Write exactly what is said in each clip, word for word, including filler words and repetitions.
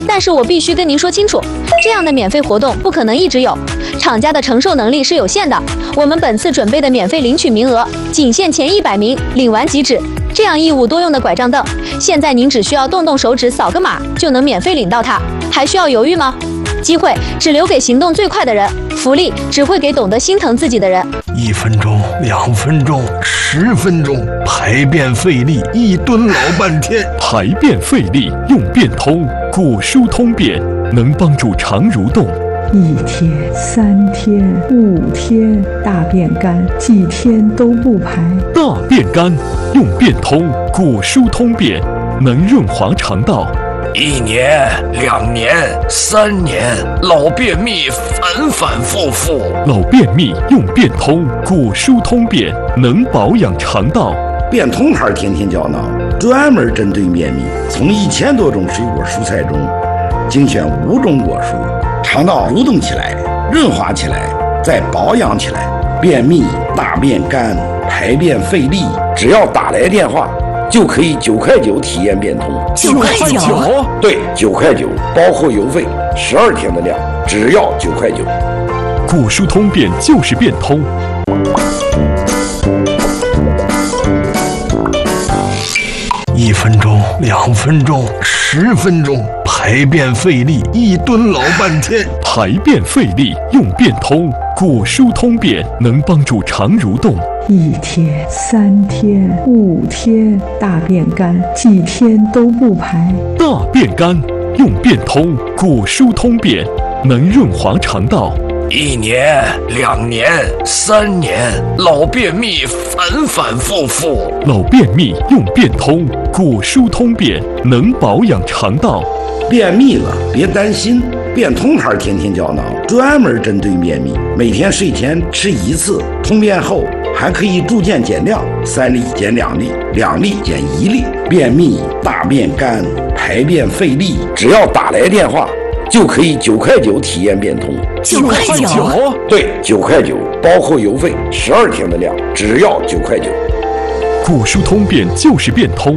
但是我必须跟您说清楚，这样的免费活动不可能一直有，厂家的承受能力是有限的。我们本次准备的免费领取名额仅限前一百名，领完即止。这样一舞多用的拐杖凳，现在您只需要动动手指扫个码就能免费领到它，还需要犹豫吗？机会只留给行动最快的人，福利只会给懂得心疼自己的人。 一分钟、两分钟、十分钟，排便费力，一蹲老半天。 排便费力用便通，果蔬通便能帮助肠蠕动。 一天、三天、五天，大便干，几天都不排。 大便干用便通，果蔬通便能润滑肠道。 一年、两年、三年，老便秘反反复复。 老便秘用便通，果蔬通便能保养肠道。 便通牌天天胶囊专门针对便秘，从一千多种水果蔬菜中精选五种果蔬，肠道蠕动起来，润滑起来，再保养起来。便秘、大便干、排便费力，只要打来电话就可以九块九体验便通。 九块九？ 对，九块九，包括邮费，十二天的量，只要九块九。 果蔬通便就是便通。 一分钟、两分钟、十分钟，排便费力，一蹲老半天。 排便费力用便通，果蔬通便能帮助肠蠕动。 一天、三天、五天，大便干，几天都不排。 大便干用便通，果蔬通便能润滑肠道。 一年、两年、三年，老便秘反反复复。 老便秘用便通，果蔬通便能保养肠道。 便秘了别担心，便通牌天天胶囊专门针对便秘，每天睡前吃一次，通便后还可以逐渐减量，三粒减两粒，两粒减一粒。便秘、大便干、排便费力，只要打来电话就可以九块九体验便通。 九块九？ 对，九块九，包括邮费，十二天的量，只要九块九。 果蔬通便就是便通。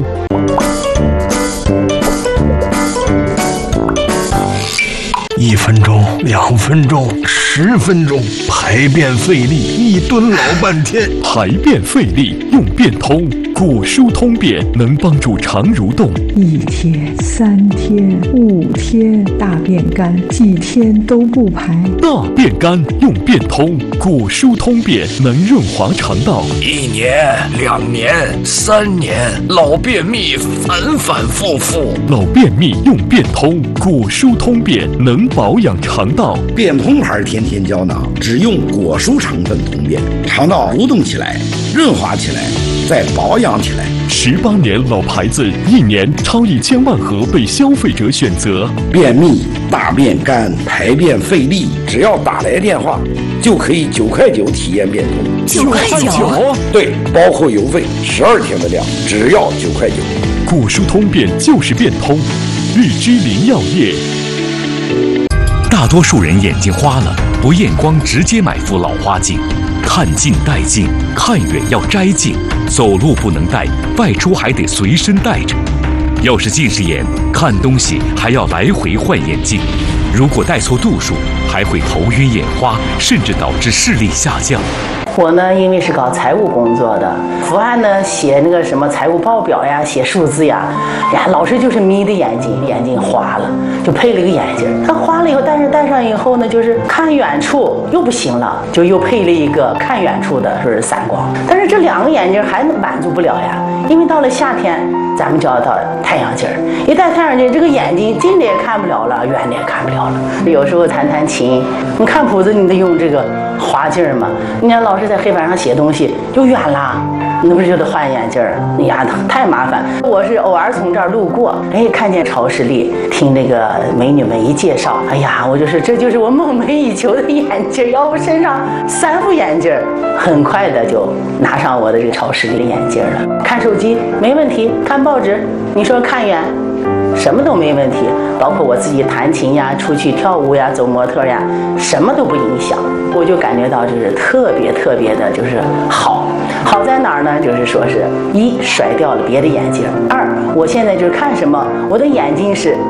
一分钟、两分钟、十分钟，排便费力，一蹲老半天。 排便费力用便通，果蔬通便能帮助肠蠕动。 一天、三天、五天，大便干，几天都不排。 大便干用便通，果蔬通便能润滑肠道。 一年、两年、三年，老便秘反反复复。 老便秘用便通，果蔬通便能保养肠道。 便通牌天天胶囊只用果蔬成分通便，肠道蠕动起来，润滑起来，再保养起来。 十八年老牌子，一年超一千万盒被消费者选择。 便秘、大便干、排便费力，只要打来电话就可以九块九体验便通。 九块九？ 对，包括邮费，十二天的量，只要九块九。 果蔬通便就是便通。绿居林药业。 大多数人眼睛花了，不验光直接买副老花镜。看近带近，看远要摘镜，走路不能戴，外出还得随身带着。要是近视眼，看东西还要来回换眼镜，如果戴错度数，还会头晕眼花，甚至导致视力下降。 我呢，因为是搞财务工作的，伏案呢写那个什么财务报表呀，写数字呀，呀，老是就是眯的眼睛，眼睛花了，就配了一个眼镜。它花了以后，但是戴上以后呢，就是看远处又不行了，就又配了一个看远处的，是散光。但是这两个眼镜还满足不了呀，因为到了夏天，咱们就要到太阳镜儿，一戴太阳镜，这个眼睛近的也看不了了，远的也看不了了。有时候弹弹琴，你看谱子，你得用这个滑镜嘛。你看老师在黑板上写东西就远了，那不是就得换眼镜儿？哎呀，太麻烦。我是偶尔从这儿路过，哎，看见超视力，听那个美女们一介绍，哎呀，我就是这就是我梦寐以求的眼镜，要不身上三副眼镜，很快的就拿上我的这个超视力的眼镜了。看手机没问题，看报纸，你说看远，什么都没问题，包括我自己弹琴呀、出去跳舞呀、走模特呀，什么都不影响。我就感觉到就是特别特别的，就是好。好在哪儿呢？就是说是一甩掉了别的眼镜，二我现在就是看什么，我的眼睛是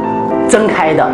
增开的。